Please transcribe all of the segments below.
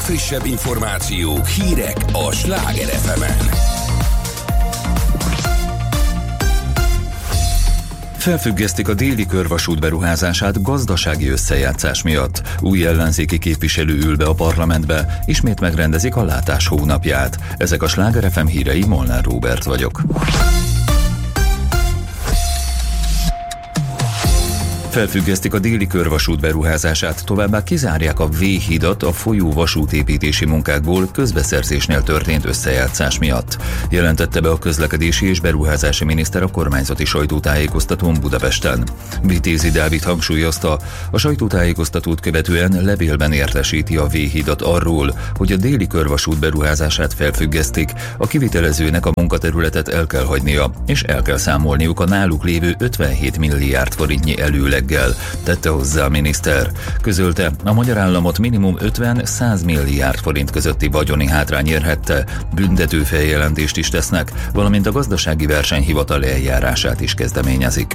legfrissebb információk, hírek a Sláger FM-en. Felfüggesztik a déli körvasút beruházását gazdasági összejátszás miatt. Új ellenzéki képviselő ül be a parlamentbe, ismét megrendezik a látás hónapját. Ezek a Sláger FM hírei, Molnár Róbert vagyok. Felfüggesztik a déli körvasút beruházását, továbbá kizárják a V-hidat a folyó vasútépítési munkákból közbeszerzésnél történt összejátszás miatt. Jelentette be a közlekedési és beruházási miniszter a kormányzati sajtótájékoztatón Budapesten. Vitézi Dávid hangsúlyozta, a sajtótájékoztatót követően levélben értesíti a V-hidat arról, hogy a déli körvasút beruházását felfüggesztik, a kivitelezőnek a munkaterületet el kell hagynia, és el kell számolniuk a náluk lévő 57 milliárd forintnyi előleg. Tette hozzá a miniszter. Közölte, a magyar államot minimum 50-100 milliárd forint közötti vagyoni hátrány érhette, büntető feljelentést is tesznek, valamint a gazdasági versenyhivatal eljárását is kezdeményezik.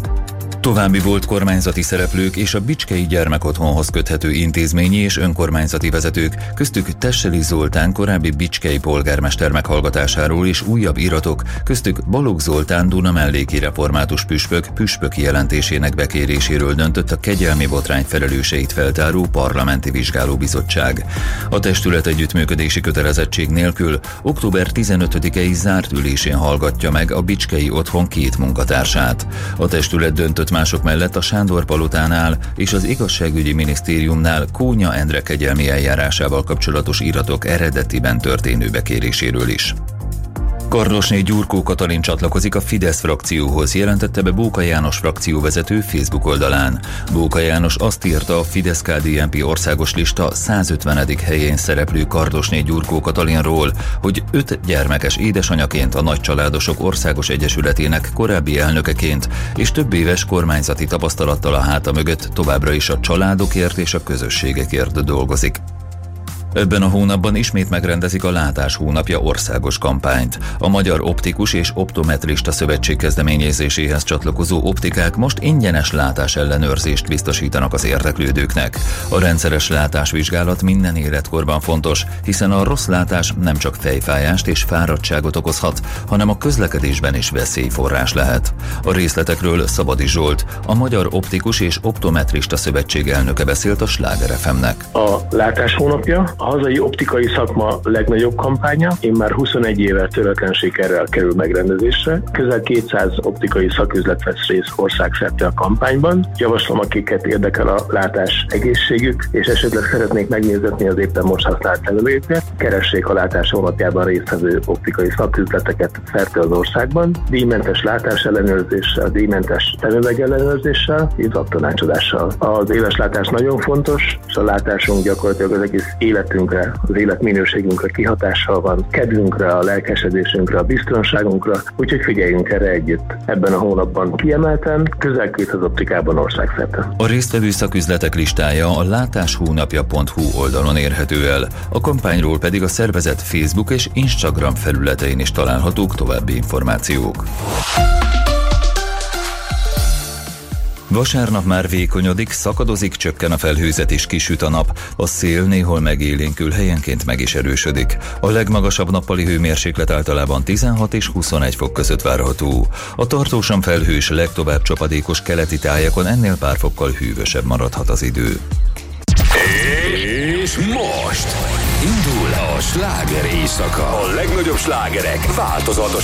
További volt kormányzati szereplők és a Bicskei Gyermekotthonhoz köthető intézményi és önkormányzati vezetők, köztük Tesseli Zoltán korábbi bicskei polgármester meghallgatásáról és újabb iratok, köztük Balogh Zoltán Duna melléki református püspöki jelentésének bekéréséről döntött a kegyelmi botrány felelőseit feltáró parlamenti vizsgálóbizottság. A testület együttműködési kötelezettség nélkül október 15-i zárt ülésén hallgatja meg a Bicskei Otthon 2 munkatársát. A testület döntött mások mellett a Sándor Palotánál és az Igazságügyi Minisztériumnál Kónya Endre kegyelmi eljárásával kapcsolatos iratok eredetiben történő bekéréséről is. Kardosné Gyurkó Katalin csatlakozik a Fidesz frakcióhoz, jelentette be Bóka János frakcióvezető Facebook oldalán. Bóka János azt írta a Fidesz-KDNP országos lista 150. helyén szereplő Kardosné Gyurkó Katalinról, hogy 5 gyermekes édesanyaként a Nagycsaládosok Országos Egyesületének korábbi elnökeként és több éves kormányzati tapasztalattal a háta mögött továbbra is a családokért és a közösségekért dolgozik. Ebben a hónapban ismét megrendezik a Látás hónapja országos kampányt. A Magyar Optikus és Optometrista Szövetség kezdeményezéséhez csatlakozó optikák most ingyenes látásellenőrzést biztosítanak az érdeklődőknek. A rendszeres látásvizsgálat minden életkorban fontos, hiszen a rossz látás nem csak fejfájást és fáradtságot okozhat, hanem a közlekedésben is veszélyforrás lehet. A részletekről Szabadi Zsolt, a Magyar Optikus és Optometrista Szövetség elnöke beszélt a Sláger FM-nek. A Látás hónapja a hazai optikai szakma legnagyobb kampánya, én már 21 éve töretlen sikerrel kerül megrendezésre. Közel 200 optikai szaküzlet vesz részt országszerte a kampányban. Javaslom, akiket érdekel a látás egészségük, és esetleg szeretnék megnézetni az éppen most használt levelőket, keressék a Látás hónapjában résztvevő optikai szaküzleteket szerte az országban. Díjmentes látásellenőrzéssel, díjmentes szemüvegellenőrzéssel, tanácsadással. Az éles látás nagyon fontos, és a látásunk gyakorlatilag az egész életünkre, az életminőségünkre kihatással van, kedvünkre, a lelkesedésünkre, a biztonságunkra, úgyhogy figyeljünk erre együtt. Ebben a hónapban kiemelten, közel 200 optikában országszerte. A résztvevő szaküzletek listája a látáshónapja.hu oldalon érhető el, a kampányról pedig a szervezet Facebook és Instagram felületein is találhatók további információk. Vasárnap már vékonyodik, szakadozik, csökken a felhőzet és kisüt a nap. A szél néhol megélénkül, helyenként meg is erősödik. A legmagasabb nappali hőmérséklet általában 16 és 21 fok között várható. A tartósan felhős, legtovább csapadékos keleti tájakon ennél pár fokkal hűvösebb maradhat az idő. És most indul a sláger éjszaka. A legnagyobb slágerek változatos